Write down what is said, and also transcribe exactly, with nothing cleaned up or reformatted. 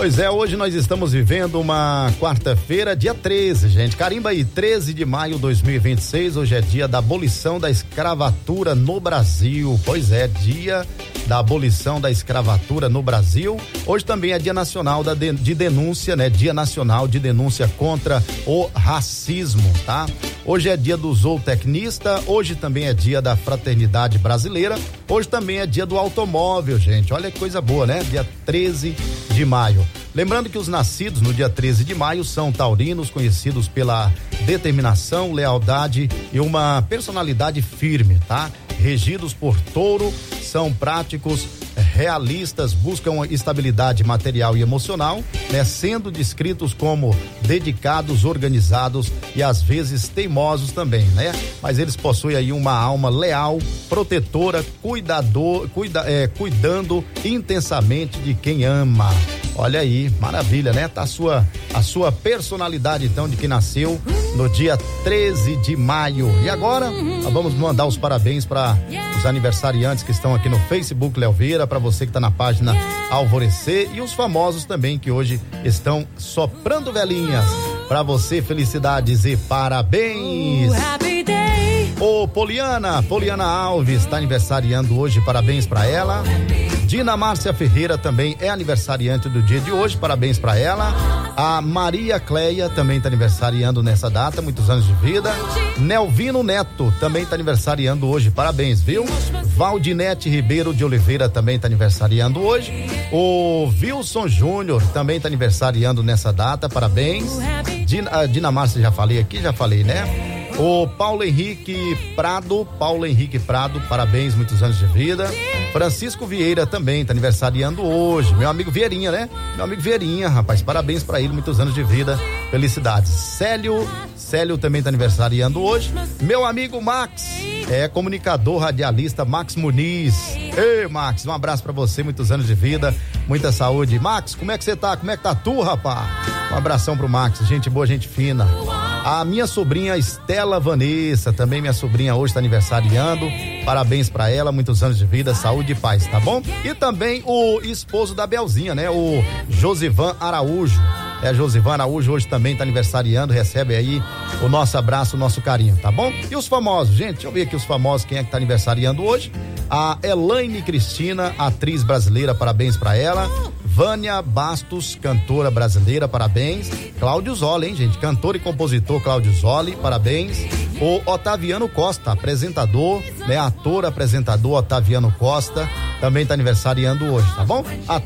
Pois é, hoje nós estamos vivendo uma quarta-feira, dia treze, gente. Carimba aí, treze de maio de dois mil e vinte e seis. Hoje é dia da abolição da escravatura no Brasil. Pois é, dia da abolição da escravatura no Brasil. Hoje também é dia nacional da de, de denúncia, né? Dia nacional de denúncia contra o racismo, tá? Hoje é dia do zootecnista, hoje também é dia da fraternidade brasileira, hoje também é dia do automóvel, gente. Olha que coisa boa, né? Dia treze de maio. Lembrando que os nascidos no dia treze de maio são taurinos, conhecidos pela determinação, lealdade e uma personalidade firme, tá? Regidos por touro, são práticos, realistas, buscam estabilidade material e emocional, né? Sendo descritos como dedicados, organizados e às vezes teimosos também, né? Mas eles possuem aí uma alma leal, protetora, cuidador, cuida, é, cuidando intensamente de quem ama. Olha aí, maravilha, né? Tá a sua, a sua personalidade, então, de quem nasceu no dia treze de maio. E agora, nós vamos mandar os parabéns para os aniversariantes que estão aqui no Facebook, Léo Vieira, para você que tá na página Alvorecer, e os famosos também que hoje estão soprando velhinhas. Para você, felicidades e parabéns. Ô, Poliana, Poliana Alves tá aniversariando hoje, parabéns para ela. Dina Márcia Ferreira também é aniversariante do dia de hoje, parabéns para ela. A Maria Cleia também está aniversariando nessa data, muitos anos de vida. Nelvino Neto também está aniversariando hoje, parabéns, viu? Valdinete Ribeiro de Oliveira também está aniversariando hoje. O Wilson Júnior também está aniversariando nessa data, parabéns. Dina, a Dina Márcia já falei aqui, já falei, né? O Paulo Henrique Prado, Paulo Henrique Prado, parabéns, muitos anos de vida. Francisco Vieira também tá aniversariando hoje, meu amigo Vieirinha, né? Meu amigo Vieirinha, rapaz, parabéns pra ele, muitos anos de vida, felicidades. Célio, Célio também tá aniversariando hoje. Meu amigo Max, é comunicador radialista Max Muniz. Ei, Max, um abraço pra você, muitos anos de vida, muita saúde. Max, como é que você tá? Como é que tá tu, rapaz? Um abração pro Max, gente boa, gente fina. A minha sobrinha Estela Vanessa, também minha sobrinha hoje está aniversariando, parabéns para ela, muitos anos de vida, saúde e paz, tá bom? E também o esposo da Belzinha, né? O Josivan Araújo, é, Josivan Araújo hoje também está aniversariando, recebe aí o nosso abraço, o nosso carinho, tá bom? E os famosos, gente, deixa eu ver aqui os famosos, quem é que tá aniversariando hoje? A Elaine Cristina, atriz brasileira, parabéns para ela. Vânia Bastos, cantora brasileira, parabéns. Cláudio Zoli, hein, gente? Cantor e compositor Cláudio Zoli, parabéns. O Otaviano Costa, apresentador, né? Ator, apresentador Otaviano Costa, também tá aniversariando hoje, tá bom? A